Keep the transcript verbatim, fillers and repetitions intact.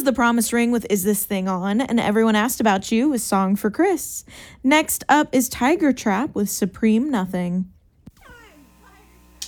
The Promise Ring with Is This Thing On, and Everyone Asked About You with Song for Chris. Next up is Tiger Trap with Supreme Nothing.